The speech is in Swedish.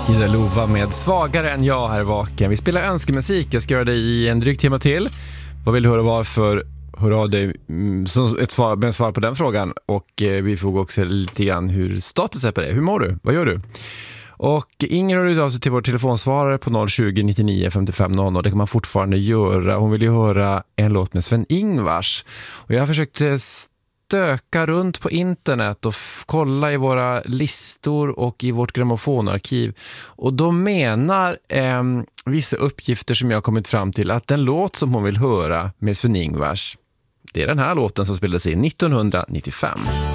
Ida Lova med Svagare än jag här vaken. Vi spelar önskemusik. Jag ska göra det i en dryg timme till. Vad vill du höra varför? Hör av dig som ett svar på den frågan. Och vi får också lite grann hur status är på det. Hur mår du? Vad gör du? Och Inger har av sig till vår telefonsvarare på 020 99 55 00. Det kan man fortfarande göra. Hon vill ju höra en låt med Sven-Ingvars. Och jag har försökt stöka runt på internet och kolla i våra listor och i vårt grammofonarkiv. Och då menar vissa uppgifter som jag har kommit fram till att den låt som hon vill höra med Sven-Ingvars, det är den här låten som spelades in 1995.